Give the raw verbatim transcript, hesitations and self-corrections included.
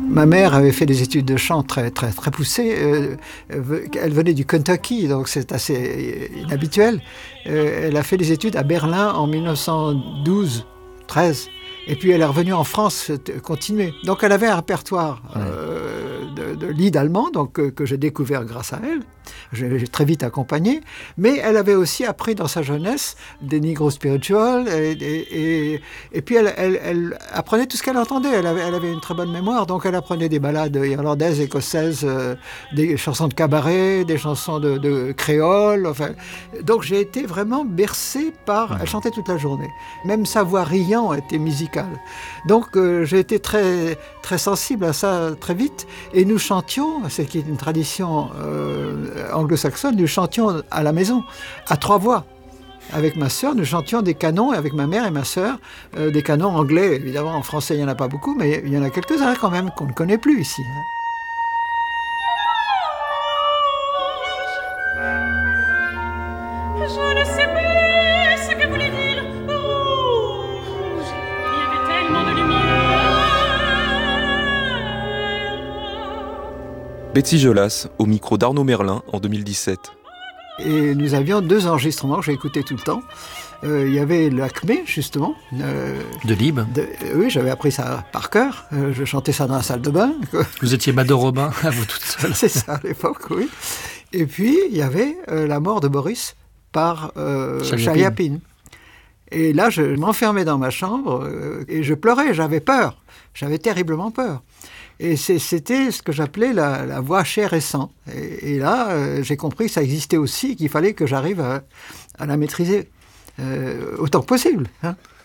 Ma mère avait fait des études de chant très, très, très poussées. Euh, elle venait du Kentucky, donc c'est assez inhabituel. Euh, elle a fait des études à Berlin en mille neuf cent douze treize. Et puis elle est revenue en France continuer. Donc elle avait un répertoire euh, de, de lead allemand, donc, euh, que j'ai découvert grâce à elle. J'ai très vite accompagné. Mais elle avait aussi appris dans sa jeunesse des Negro spirituals. Et, et, et, et puis elle, elle, elle apprenait tout ce qu'elle entendait. Elle avait, elle avait une très bonne mémoire. Donc elle apprenait des ballades irlandaises, écossaises, euh, des chansons de cabaret, des chansons de, de créole. Enfin, donc j'ai été vraiment bercé par... Elle chantait toute la journée. Même sa voix riant était musicale. Donc euh, j'ai été très, très sensible à ça très vite. Et nous chantions, c'est une tradition euh, anglo-saxonne, nous chantions à la maison, à trois voix. Avec ma sœur, nous chantions des canons, avec ma mère et ma sœur, euh, des canons anglais. Évidemment, en français, il n'y en a pas beaucoup, mais il y en a quelques-uns quand même qu'on ne connaît plus ici. Je ne sais plus ce que voulait dire rouge. Il y avait tellement de lumière. Betsy Jolas, au micro d'Arnaud Merlin en deux mille dix-sept. Et nous avions deux enregistrements que j'ai écoutés tout le temps. Euh, il y avait l'Acmé, justement. Euh, de Lib. De, euh, oui, j'avais appris ça par cœur. Euh, je chantais ça dans la salle de bain. Vous étiez Mado Robin, à vous toute seule. C'est ça, à l'époque, oui. Et puis, il y avait euh, La mort de Boris par euh, Chaliapine. Et là, je m'enfermais dans ma chambre euh, et je pleurais, j'avais peur. J'avais terriblement peur. Et c'est, c'était ce que j'appelais la, la voix chair et sang. Et, et là, euh, j'ai compris que ça existait aussi, qu'il fallait que j'arrive à, à la maîtriser euh, autant que possible. Hein.